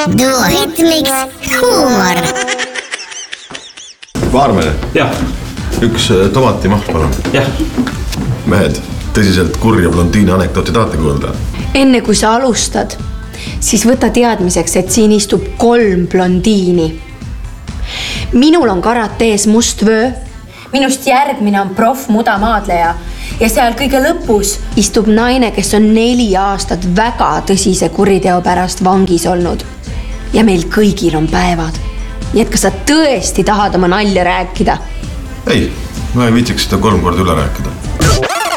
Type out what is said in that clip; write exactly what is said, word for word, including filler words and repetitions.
duoritmiks huumor. Vaarmene. Jah. Üks tomatimaht, palun. Jah. Mehed, tõsiselt kurja blondiini anekdooti tahate kuulda? Enne kui sa alustad, siis võta teadmiseks, et siin istub kolm blondiini. Minul on karatees must vöö. Minust järgmine on prof mudamaadleja. Ja seal kõige lõpus istub naine, kes on neli aastat väga tõsise kuriteo pärast vangis olnud. Ja meil kõigil on päevad. Nii et kas sa tõesti tahad oma nalja rääkida? Ei, ma ei viitsiks seda kolm korda üle rääkida.